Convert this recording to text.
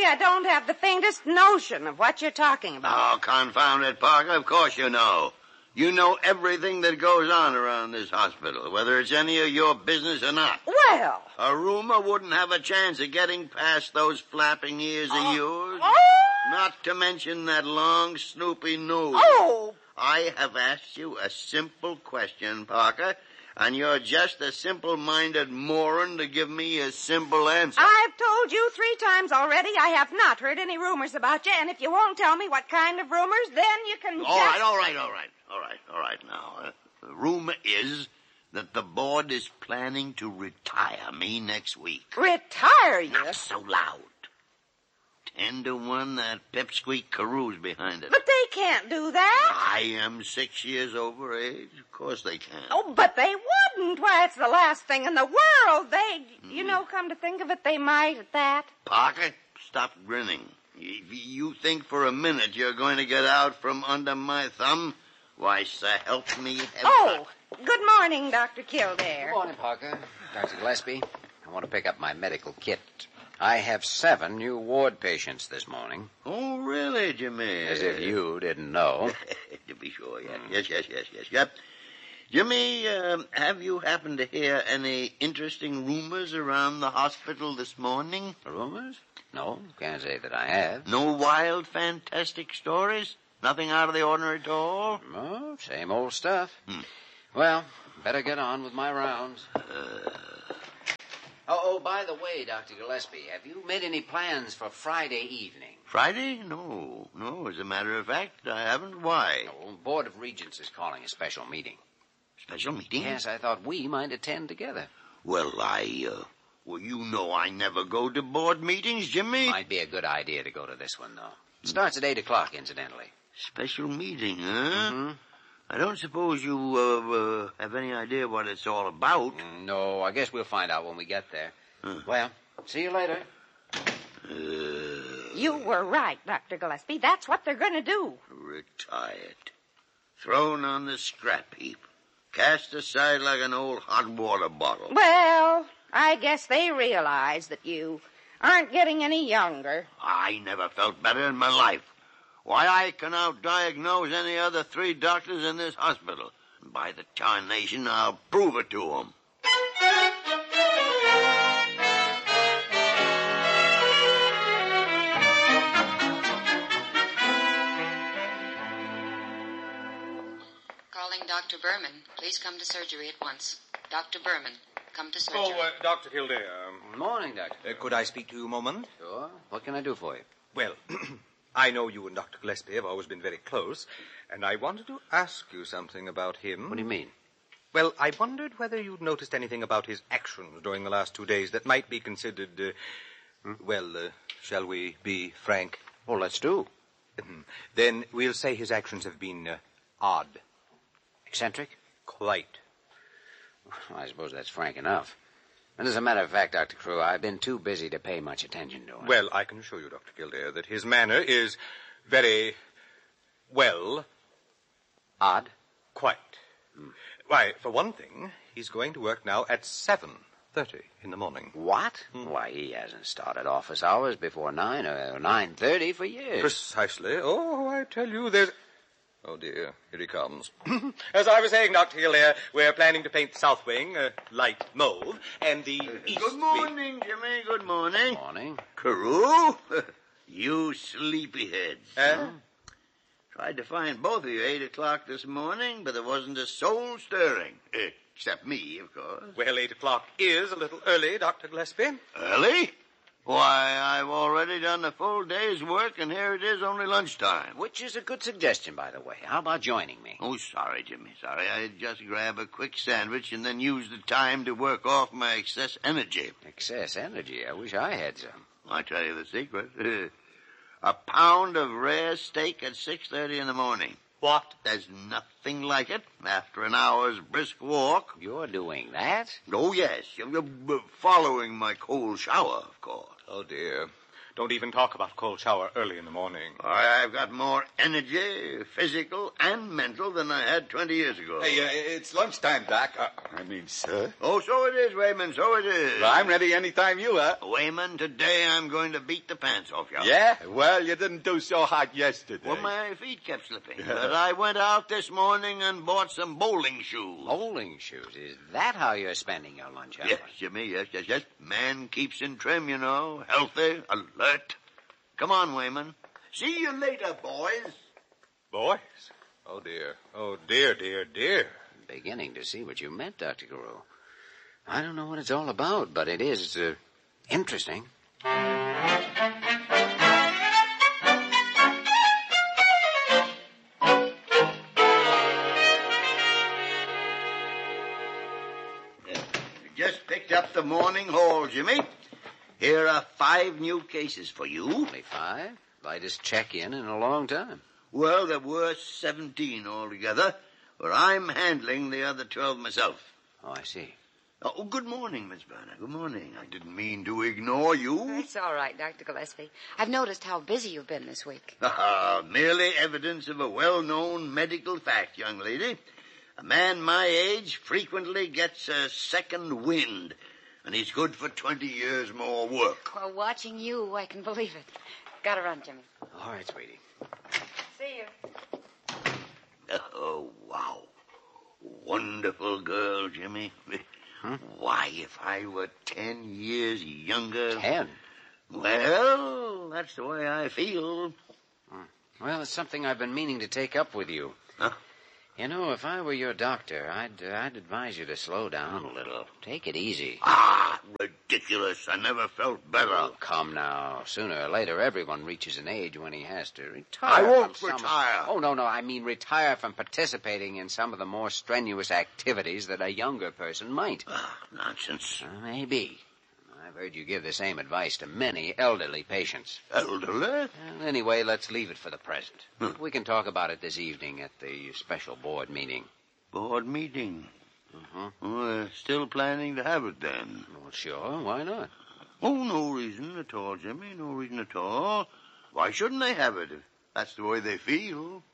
Frankly, I don't have the faintest notion of what you're talking about. Oh, confound it, Parker. Of course you know. You know everything that goes on around this hospital, whether it's any of your business or not. Well. A rumor wouldn't have a chance of getting past those flapping ears of yours. Not to mention that long, snoopy nose. Oh! I have asked you a simple question, Parker, and you're just a simple-minded moron to give me a simple answer. I've told you 3 times already I have not heard any rumors about you, and if you won't tell me what kind of rumors, then you can All right now. The rumor is that the board is planning to retire me next week. Retire you? Not so loud. 10 to 1, that pipsqueak Carew's behind it. But they can't do that. I am 6 years over age. Of course they can. Oh, but they wouldn't. Why, it's the last thing in the world. Come to think of it, they might at that. Parker, stop grinning. If you think for a minute you're going to get out from under my thumb, why, so help me heaven. Good morning, Dr. Kildare. Good morning, Parker. Dr. Gillespie, I want to pick up my medical kit. I have 7 new ward patients this morning. Oh, really, Jimmy? As if you didn't know. To be sure, yes. Yep. Jimmy, have you happened to hear any interesting rumors around the hospital this morning? Rumors? No, can't say that I have. No wild, fantastic stories? Nothing out of the ordinary at all? No, same old stuff. Well, better get on with my rounds. By the way, Dr. Gillespie, have you made any plans for Friday evening? Friday? No. As a matter of fact, I haven't. Why? The Board of Regents is calling a special meeting. Special meeting? Yes, I thought we might attend together. Well, you know I never go to board meetings, Jimmy. Might be a good idea to go to this one, though. It starts at 8 o'clock, incidentally. Special meeting, huh? Mm-hmm. I don't suppose you have any idea what it's all about. No, I guess we'll find out when we get there. Well, see you later. You were right, Dr. Gillespie. That's what they're going to do. Retired. Thrown on the scrap heap. Cast aside like an old hot water bottle. Well, I guess they realize that you aren't getting any younger. I never felt better in my life. Why, I can out-diagnose any other 3 doctors in this hospital. And by the tarnation, I'll prove it to them. Calling Dr. Berman. Please come to surgery at once. Dr. Berman, come to surgery. Dr. Kildare. Good morning, Doctor. Could I speak to you a moment? Sure. What can I do for you? Well, I know you and Dr. Gillespie have always been very close, and I wanted to ask you something about him. What do you mean? Well, I wondered whether you'd noticed anything about his actions during the last 2 days that might be considered, shall we be frank? Well, let's do. Then we'll say his actions have been odd. Eccentric? Quite. Well, I suppose that's frank enough. And as a matter of fact, Dr. Carew, I've been too busy to pay much attention to him. Well, I can assure you, Dr. Kildare, that his manner is very, odd? Quite. Why, for one thing, he's going to work now at 7:30 in the morning. What? Why, he hasn't started office hours before 9 or 9:30 for years. Precisely. Oh, I tell you, there's... Oh, dear, here he comes. As I was saying, Dr. Kildare, we're planning to paint the south wing light mauve, and the east Good morning, Jimmy. Good morning. Morning. Carew, you sleepyheads. Tried to find both of you 8 o'clock this morning, but there wasn't a soul stirring. Except me, of course. Well, 8 o'clock is a little early, Dr. Gillespie. Early? Why, I've already done a full day's work, and here it is only lunchtime. Which is a good suggestion, by the way. How about joining me? Oh, sorry, Jimmy, sorry. I'd just grab a quick sandwich and then use the time to work off my excess energy. Excess energy? I wish I had some. I'll tell you the secret. A pound of rare steak at 6:30 in the morning. What? There's nothing like it after an hour's brisk walk. You're doing that? Oh, yes. Following my cold shower, of course. Oh, dear. Don't even talk about a cold shower early in the morning. I've got more energy, physical and mental, than I had 20 years ago. Hey, it's lunchtime, Doc. Sir. Oh, so it is, Wayman, so it is. Well, I'm ready anytime you are. Wayman, today I'm going to beat the pants off you. Yeah? Well, you didn't do so hot yesterday. Well, my feet kept slipping. But I went out this morning and bought some bowling shoes. Bowling shoes? Is that how you're spending your lunch hour? Yes, Jimmy, yes. Man keeps in trim, you know. Healthy, alert. Come on, Wayman. See you later, boys. Boys? Oh, dear. Oh, dear. I'm beginning to see what you meant, Dr. Guru. I don't know what it's all about, but it is interesting. Just picked up the morning haul, Jimmy. Here are 5 new cases for you. Only 5? Lightest check-in in a long time. Well, there were 17 altogether, but I'm handling the other 12 myself. Oh, I see. Oh, good morning, Miss Berner. Good morning. I didn't mean to ignore you. It's all right, Dr. Gillespie. I've noticed how busy you've been this week. Merely evidence of a well-known medical fact, young lady. A man my age frequently gets a second wind, and he's good for 20 years more work. Well, watching you, I can believe it. Gotta run, Jimmy. All right, sweetie. See you. Oh, wow. Wonderful girl, Jimmy. Why, if I were 10 years younger... 10? Well, that's the way I feel. Well, it's something I've been meaning to take up with you. Huh? You know, if I were your doctor, I'd advise you to slow down a little. Take it easy. Ridiculous. I never felt better. Oh, come now. Sooner or later, everyone reaches an age when he has to retire. I won't from retire. Oh, no. I mean retire from participating in some of the more strenuous activities that a younger person might. Nonsense. Maybe. I've heard you give the same advice to many elderly patients. Elderly? Well, anyway, let's leave it for the present. We can talk about it this evening at the special board meeting. Board meeting? Uh-huh. We're still planning to have it then. Well, sure. Why not? Oh, no reason at all, Jimmy. No reason at all. Why shouldn't they have it if that's the way they feel?